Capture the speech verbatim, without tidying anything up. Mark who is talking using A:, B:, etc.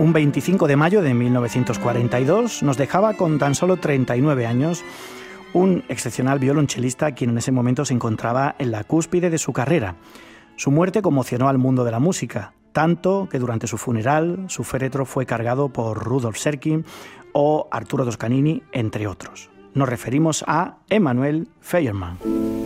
A: Un veinticinco de mayo de mil novecientos cuarenta y dos nos dejaba con tan solo treinta y nueve años un excepcional violonchelista quien en ese momento se encontraba en la cúspide de su carrera. Su muerte conmocionó al mundo de la música, tanto que durante su funeral su féretro fue cargado por Rudolf Serkin o Arturo Toscanini, entre otros. Nos referimos a Emanuel Feyerabend.